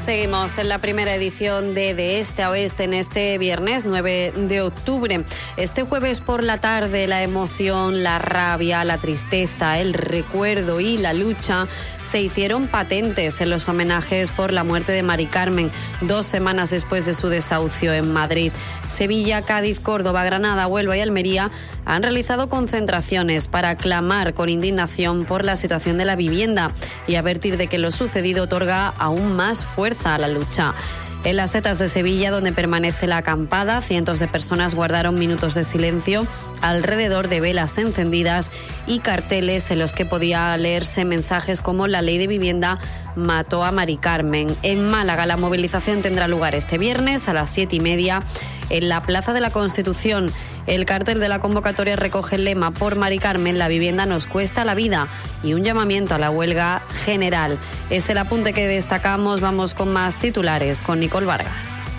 Seguimos en la primera edición de Este a Oeste en este viernes 9 de octubre. Este jueves por la tarde la emoción, la rabia, la tristeza, el recuerdo y la lucha se hicieron patentes en los homenajes por la muerte de Mari Carmen, 2 semanas después de su desahucio en Madrid. Sevilla, Cádiz, Córdoba, Granada, Huelva y Almería han realizado concentraciones para clamar con indignación por la situación de la vivienda y advertir de que lo sucedido otorga aún más fuerza a la lucha. En las Setas de Sevilla, donde permanece la acampada, cientos de personas guardaron minutos de silencio alrededor de velas encendidas y carteles en los que podía leerse mensajes como "La ley de vivienda mató a Mari Carmen". En Málaga, la movilización tendrá lugar este viernes a las 7:30 en la Plaza de la Constitución. El cartel de la convocatoria recoge el lema "Por Mari Carmen, la vivienda nos cuesta la vida", y un llamamiento a la huelga general. Es el apunte que destacamos. Vamos con más titulares con Nicole Vargas.